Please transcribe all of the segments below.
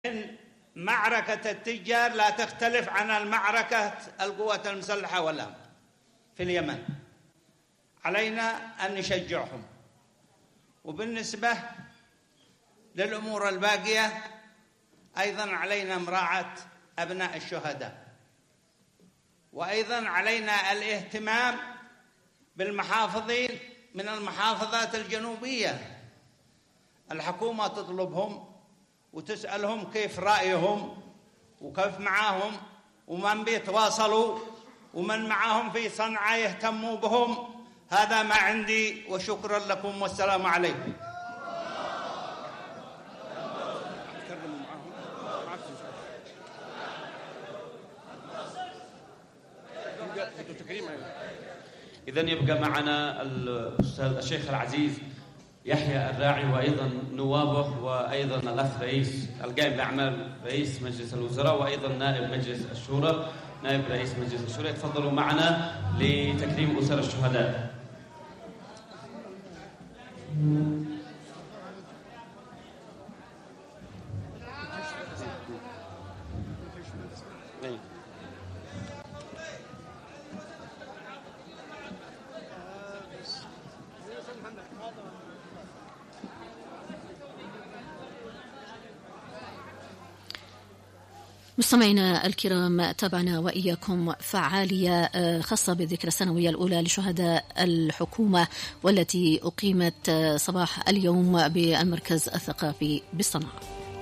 معركة التجار لا تختلف عن المعركة القوات المسلحة والأمن في اليمن. علينا أن نشجعهم. وبالنسبة للأمور الباقية أيضا علينا مراعاة أبناء الشهداء، وأيضا علينا الاهتمام بالمحافظين من المحافظات الجنوبية. الحكومة تطلبهم وتسألهم كيف رأيهم وكيف معاهم، ومن بيتواصلوا ومن معاهم في صنعاء يهتموا بهم. هذا ما عندي، وشكرا لكم والسلام عليكم. إذن يبقى معنا الأستاذ الشيخ العزيز يحيى الراعي، وأيضا نوابه، وأيضا الأخ رئيس القائم بأعمال رئيس مجلس الوزراء، وأيضا نائب مجلس الشورى، نائب رئيس مجلس الشورى، يتفضلوا معنا لتكريم أسر الشهداء. مستمعينا الكرام، تابعنا وإياكم فعالية خاصة بالذكرى السنوية الأولى لشهداء الحكومة، والتي أقيمت صباح اليوم بالمركز الثقافي بالصنعاء.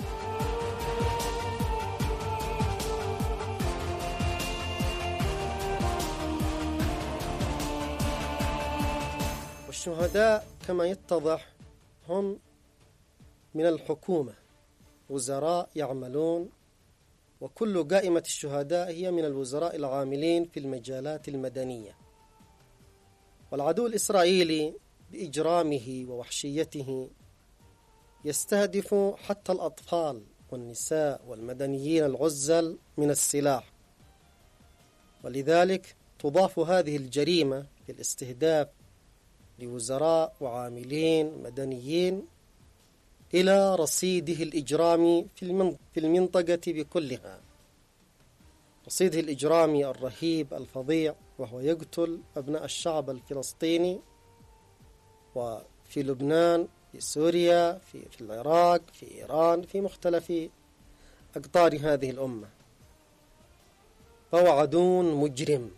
والشهداء كما يتضح هم من الحكومة، وزراء يعملون، وكل قائمة الشهداء هي من الوزراء العاملين في المجالات المدنية. والعدو الإسرائيلي بإجرامه ووحشيته يستهدف حتى الأطفال والنساء والمدنيين العزل من السلاح، ولذلك تضاف هذه الجريمة بالاستهداف لوزراء وعاملين مدنيين إلى رصيده الإجرامي في المنطقة بكلها، رصيده الإجرامي الرهيب الفظيع، وهو يقتل أبناء الشعب الفلسطيني، وفي لبنان، في سوريا، في العراق، في إيران، في مختلف أقطار هذه الأمة. فهو عدو مجرم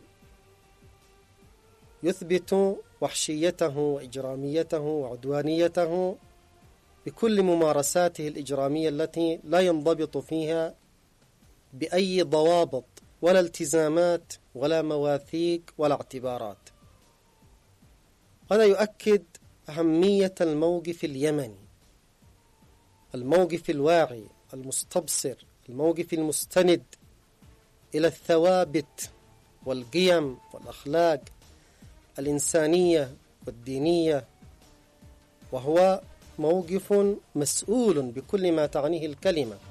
يثبت وحشيته وإجراميته وعدوانيته بكل ممارساته الإجرامية التي لا ينضبط فيها بأي ضوابط ولا التزامات ولا مواثيق ولا اعتبارات. هذا يؤكد أهمية الموقف اليمني، الموقف الواعي المستبصر، الموقف المستند إلى الثوابت والقيم والأخلاق الإنسانية والدينية، وهو موقف مسؤول بكل ما تعنيه الكلمة.